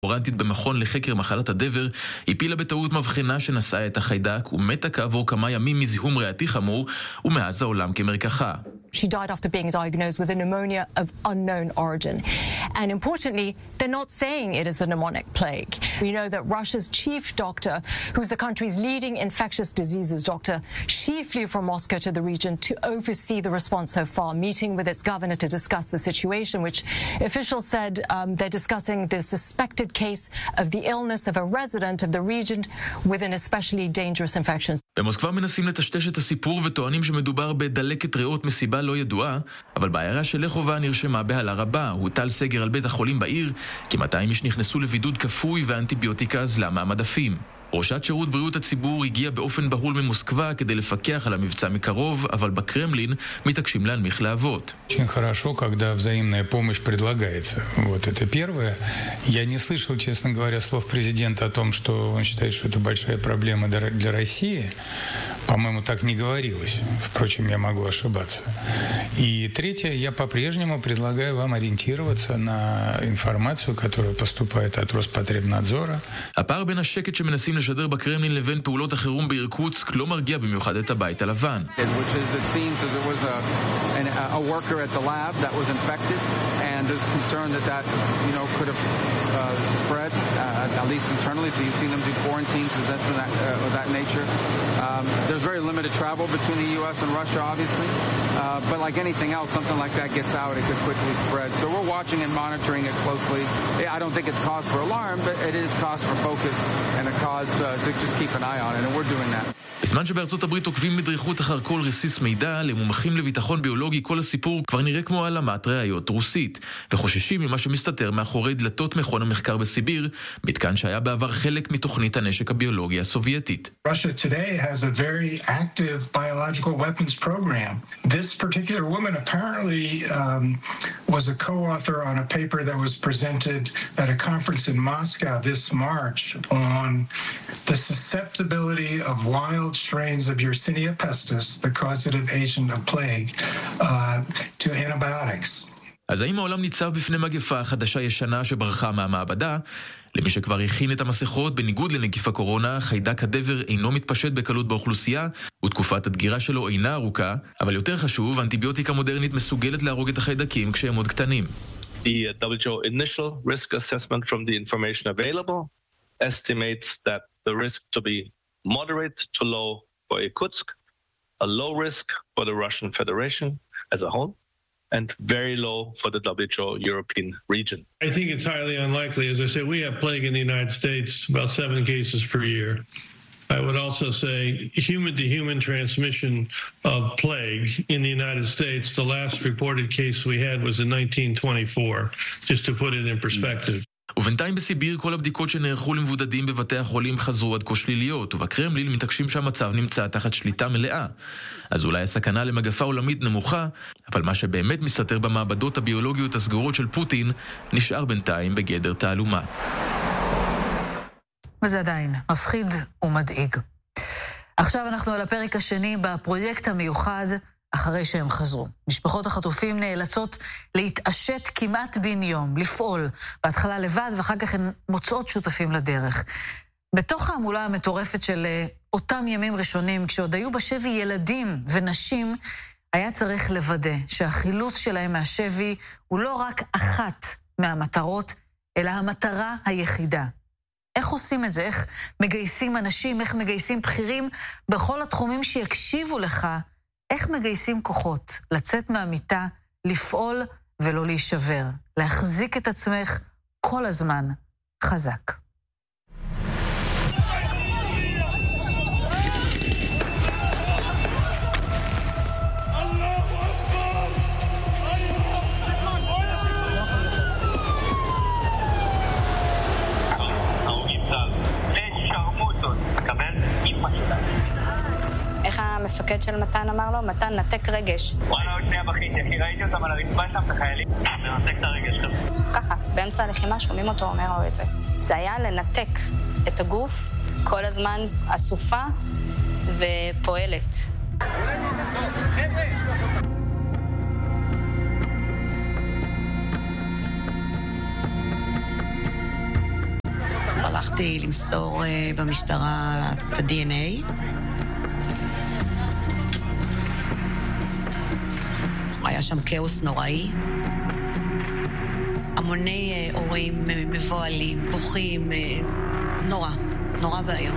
אורנטית במכון לחקר מחלת הדבר הפילה בטעות מבחנה שנשאה את החיידק ומתה כעבור כמה ימים מזיהום ריאתי חמור ומאז העולם כמרקחה. She died after being diagnosed with a pneumonia of unknown origin. And importantly, they're not saying it is a pneumonic plague. We know that Russia's chief doctor, who's the country's leading infectious diseases doctor, she flew from Moscow to the region to oversee the response so far, meeting with its governor to discuss the situation, which officials said they're discussing the suspected case of the illness of a resident of the region with an especially dangerous infection. במוסקבה מנסים לטשטש את הסיפור וטוענים שמדובר בדלקת ריאות מסיבה לא ידועה, אבל בעיירה של לחובה נרשמה בהלה רבה. הוטל סגר על בית החולים בעיר, כ-200 איש נכנסו לבידוד כפוי ואנטיביוטיקה זלה מהמדפים. ראשת שירות בריאות הציבור הגיע באופן בהול ממוסקבה כדי לפקח על המבצע מקרוב, אבל בקרמלין מתעקשים להנמיך להבות. Очень хорошо, когда взаимная помощь предлагается. Вот это первое. Я не слышал, честно говоря, слов президента о том, что он считает, что это большая проблема для России. По-моему, так не говорилось. Впрочем, я могу ошибаться. И третье, я по-прежнему предлагаю вам ориентироваться на информацию, которая поступает от Роспотребнадзора. הפער בין השקט שמנסים לשדר בקרמלין לבין פעולות החירום בירקוטסק לא מרגיע במיוחד את הבית הלבן. A worker at the lab that was infected, and there's concern that could have spread at least internally. So you've seen them do quarantines of that nature. There's very limited travel between the U.S. and Russia, obviously, but like anything else, something like that gets out, it could quickly spread. So we're watching and monitoring it closely. I don't think it's cause for alarm, but it is cause for focus and a cause to just keep an eye on it, and we're doing that. בזמן שבארצות הברית עוקבים מדריכות אחר כל רסיס מידע, למומחים לביטחון ביולוגי כל הסיפור כבר נראה כמו העלמת ראיות רוסית, וחוששים ממה שמסתתר מאחורי דלתות מכון המחקר בסיביר, מתקן שהיה בעבר חלק מתוכנית הנשק הביולוגי הסובייטית. Russia today has a very active biological weapons program. This particular woman apparently was a co-author on a paper that was presented at a conference in Moscow this March on the susceptibility of wild strains of Yersinia pestis, the causative agent of plague, to antibiotics. אז האם העולם ניצב בפני מגפה חדשה ישנה שברחה מהמעבדה? למי שכבר הכין את המסכות, בניגוד לנגיף הקורונה, חיידק הדבר אינו מתפשט בקלות באוכלוסייה, ותקופת הדגירה שלו אינה ארוכה, אבל יותר חשוב, אנטיביוטיקה מודרנית מסוגלת להרוג את החיידקים כשהם עוד קטנים. The WHO initial risk assessment from the information available estimates that the risk to be moderate to low for Irkutsk, a low risk for the Russian Federation as a whole, and very low for the WHO European region. I think it's highly unlikely. As I said, we have plague in the United States, about 7 cases per year. I would also say human-to-human transmission of plague in the United States, the last reported case we had was in 1924, just to put it in perspective. ובינתיים בסיביר כל הבדיקות שנערכו למבודדים בבתי החולים חזרו עד כה שליליות, ובקרמלין מתעקשים שהמצב נמצא תחת שליטה מלאה. אז אולי הסכנה למגפה עולמית נמוכה, אבל מה שבאמת מסתתר במעבדות הביולוגיות הסגורות של פוטין נשאר בינתיים בגדר תעלומה. וזה עדיין מפחיד ומדאיג. עכשיו אנחנו על הפרק השני בפרויקט המיוחד אחרי שהם חזרו. משפחות החטופים נאלצות להתעשת כמעט בן יום, לפעול, בהתחלה לבד ואחר כך הן מוצאות שותפים לדרך. בתוך העמולה המטורפת של אותם ימים ראשונים, כשעוד היו בשבי ילדים ונשים, היה צריך לוודא שהחילוץ שלהם מהשבי הוא לא רק אחת מהמטרות, אלא המטרה היחידה. איך עושים את זה? איך מגייסים אנשים? איך מגייסים בכירים בכל התחומים שיקשיבו לך? איך מגייסים כוחות לצאת מהמיטה, לפעול ולא להישבר, להחזיק את עצמך כל הזמן חזק. איך המפקד של מתן אמר לו? מתן, נתק רגש. וואלה, עוד שנייה בכיתי, כי ראיתי אותם על הרצפה שם את החיילים. נתק את הרגש כזה. ככה, באמצע הלחימה שומעים אותו אומר לו את זה. זה היה לנתק את הגוף, כל הזמן אסופה ופועלת. חבר'ה, הצלחתי למסור במשטרה את ה-DNA. היה שם כאוס נוראי. המוני הורים מבועלים, בוכים, נורא והיום.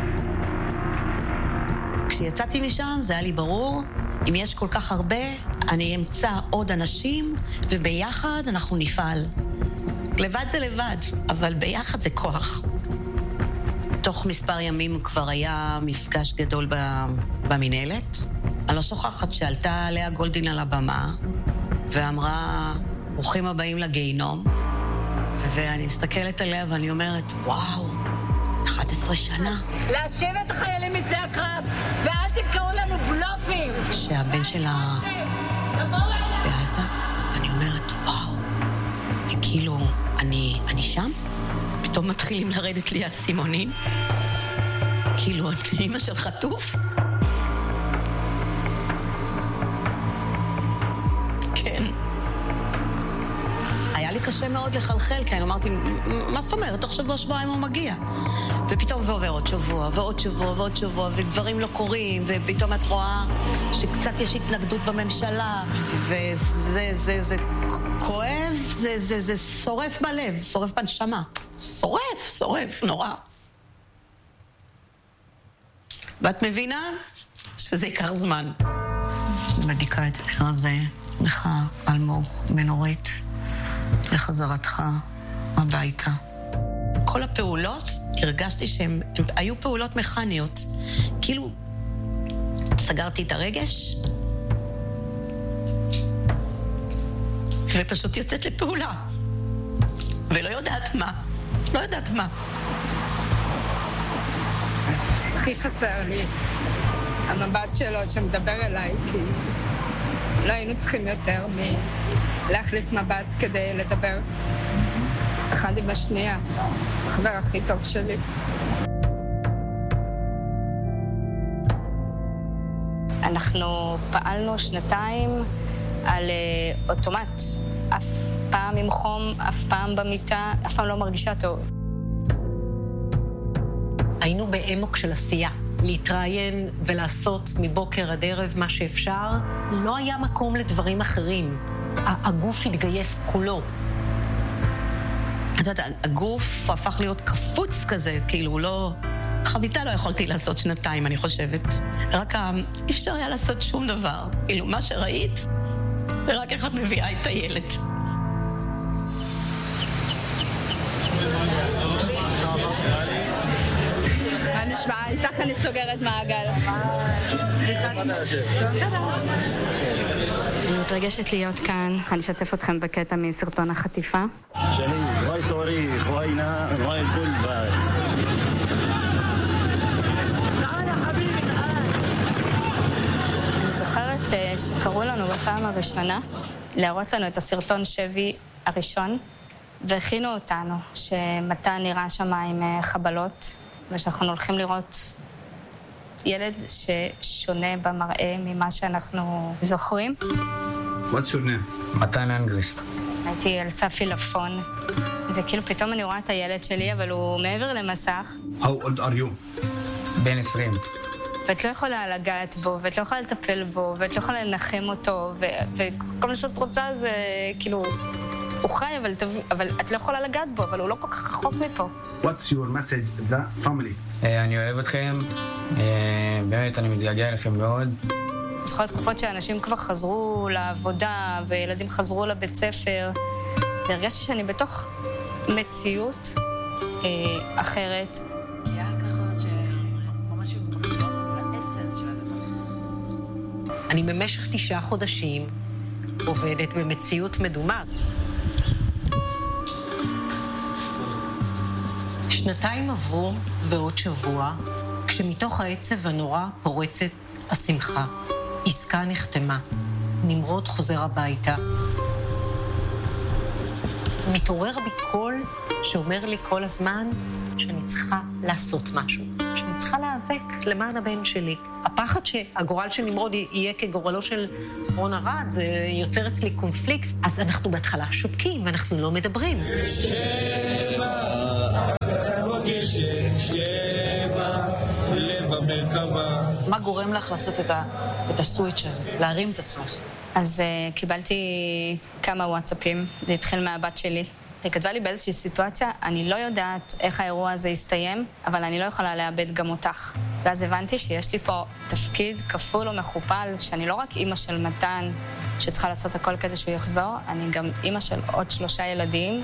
כשיצאתי משם זה היה לי ברור, אם יש כל כך הרבה, אני אמצא עוד אנשים, וביחד אנחנו נפעל. לבד זה לבד, אבל ביחד זה כוח. תוך מספר ימים כבר היה מפגש גדול במנהלת. אני לא שוכחת שעלתה לאה גולדין על הבמה, ואמרה, ברוכים הבאים לגיהינום, ואני מסתכלת עליה ואני אומרת, וואו, 11 שנה. להשיב את החיילים משדה הקרב, ואל תקראו לנו בלופים. שהבן שלה בעזה, ואני אומרת, וואו, וכאילו, אני שם? פתאום מתחילים לרדת לי הסימונים. כאילו, אני אמא של חטוף? כן. היה לי קשה מאוד לחלחל, כי אני אמרתי, מה זאת אומרת? תוך שבוע-שבועיים הוא מגיע. ופתאום ועובר עוד שבוע, ועוד שבוע, ועוד שבוע, ודברים לא קורים, ופתאום את רואה שקצת יש התנגדות בממשלה, וזה כואב, זה שורף בלב, שורף בנשמה. שורף, נורא. ואת מבינה שזה ייקח זמן. מדליקה את הנר הזה, לך, אלמוג, מנורית, לחזרתך הביתה. כל הפעולות, הרגשתי שהן היו פעולות מכניות. כאילו, סגרתי את הרגש, ופשוט יוצאת לפעולה. ולא יודעת מה. הכי חסר לי המבט שלו שמדבר אליי, כי לא היינו צריכים יותר מלהחליף מבט כדי לדבר אחד עם השנייה. החבר הכי טוב שלי. אנחנו פעלנו 2 על אוטומט. אף פעם עם חום, אף פעם במיטה, אף פעם לא מרגישה טוב. היינו באמוק של עשייה. להתראיין ולעשות מבוקר עד ערב מה שאפשר. לא היה מקום לדברים אחרים. הגוף התגייס כולו. את יודעת, הגוף הפך להיות קפוץ כזה, כאילו לא... חביתה לא יכולתי לעשות 2, אני חושבת. רק אפשר היה לעשות שום דבר. כאילו, מה שראית, ורק אחד מביאה את הילד. מה נשמע? איתך אני סוגרת מעגל. אני מתרגשת להיות כאן. אני אשתף אתכם בקטע מסרטון החטיפה. אני זוכרת שקראו לנו בפעם הראשונה להראות לנו את הסרטון שבי הראשון, והכינו אותנו שמתן נראה שם עם חבלות, ושאנחנו הולכים לראות ילד ששונה במראה ממה שאנחנו זוכרים. What's your name? מתן אנגריסט. הייתי על סף עילפון. זה כאילו פתאום אני רואה את הילד שלי, אבל הוא מעבר למסך. How old are you? בן 20. ואת לא יכולה לגעת בו, ואת לא יכולה לטפל בו, ואת לא יכולה לנחם אותו, וכל מה שאת רוצה זה כאילו... הוא חי, אבל את לא יכולה לגעת בו, אבל הוא לא כל כך רחוק מפה. What's your message to the family? אני אוהב אתכם, באמת אני מתגעגע אליכם מאוד. זוכרת תקופות שאנשים כבר חזרו לעבודה, וילדים חזרו לבית ספר, והרגשתי שאני בתוך מציאות אחרת. היה ככה שממש בגלל האסנס של הדבר הזה. אני במשך 9 חודשים עובדת במציאות מדומה. 2 עברו ועוד שבוע, כשמתוך העצב הנורא פורצת השמחה. עסקה נחתמה. נמרוד חוזר הביתה. מתעורר בי קול שאומר לי כל הזמן שאני צריכה לעשות משהו. שאני צריכה להיאבק למען הבן שלי. הפחד שהגורל של נמרוד יהיה כגורלו של רון ארד, זה יוצר אצלי קונפליקט. אז אנחנו בהתחלה שותקים, ואנחנו לא מדברים. מה גורם לך לעשות את הסוויץ' הזה, להרים את עצמך? אז קיבלתי כמה וואטסאפים, זה התחיל מהבת שלי. היא כתבה לי באיזושהי סיטואציה, אני לא יודעת איך האירוע הזה יסתיים, אבל אני לא יכולה לאבד גם אותך. ואז הבנתי שיש לי פה תפקיד כפול ומכופל, שאני לא רק אימא של מתן, שצריכה לעשות הכל כדי שהוא יחזור, אני גם אימא של עוד 3 ילדים.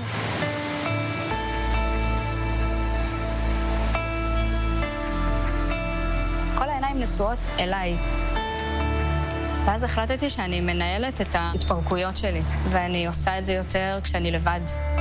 כל העיניים נשואות אליי. ואז החלטתי שאני מנהלת את ההתפרקויות שלי, ואני עושה את זה יותר כשאני לבד.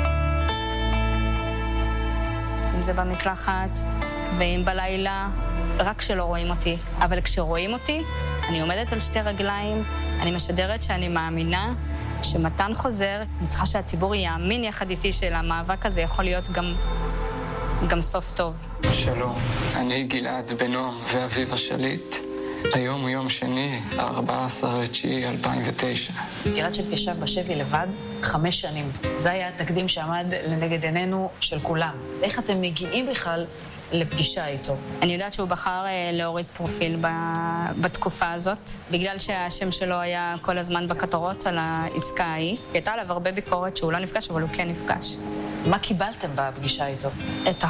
אם זה במקלחת, ואם בלילה, רק כשלא רואים אותי. אבל כשרואים אותי, אני עומדת על 2 רגליים, אני משדרת שאני מאמינה שמתן חוזר, אני צריכה שהציבור יאמין יחד איתי שלמאבק הזה יכול להיות גם סוף טוב. שלום, אני גלעד בנועם ואביב השליט. היום הוא יום שני, 14/9/2009. גלעד שהתיישב בשבי לבד 5 שנים. זה היה התקדים שעמד לנגד עינינו של כולם. איך אתם מגיעים בכלל לפגישה איתו? אני יודעת שהוא בחר להוריד פרופיל בתקופה הזאת, בגלל שהשם שלו היה כל הזמן בכתרות על העסקה ההיא. הייתה עליו הרבה ביקורת שהוא לא נפגש, אבל הוא כן נפגש. מה קיבלתם בפגישה איתו? את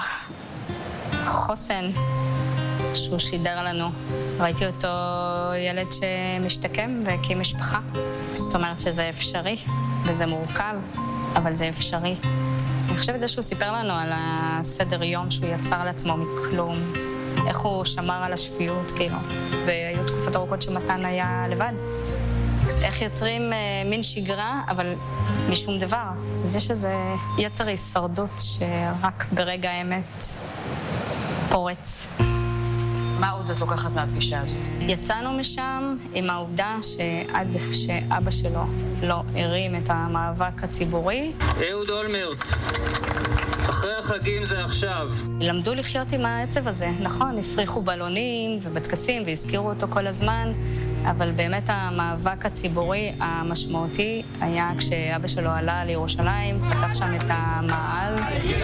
החוסן שהוא שידר לנו. ראיתי אותו ילד שמשתקם והקים משפחה. זאת אומרת שזה אפשרי, וזה מורכב, אבל זה אפשרי. אני חושבת זה שהוא סיפר לנו על הסדר יום שהוא יצר לעצמו מכלום, איך הוא שמר על השפיות, כאילו, והיו תקופות ארוכות שמתן היה לבד. איך יוצרים מין שגרה, אבל משום דבר. זה שזה יצר הישרדות שרק ברגע האמת פורץ. מה עוד את לוקחת מהפגישה הזאת? יצאנו משם עם העובדה שעד שאבא שלו לא הרים את המאבק הציבורי. אהוד אולמרט, אחרי החגים זה עכשיו. למדו לחיות עם העצב הזה, נכון, הפריחו בלונים ובטקסים והזכירו אותו כל הזמן, אבל באמת המאבק הציבורי המשמעותי היה כשאבא שלו עלה לירושלים, פתח שם את המעל.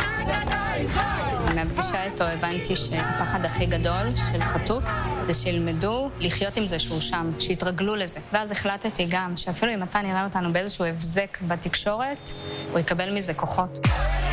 מהפגישה איתו הבנתי שהפחד הכי גדול של חטוף זה שילמדו לחיות עם זה שהוא שם, שיתרגלו לזה. ואז החלטתי גם שאפילו אם מתן יראה אותנו באיזשהו הבזק בתקשורת, הוא יקבל מזה כוחות.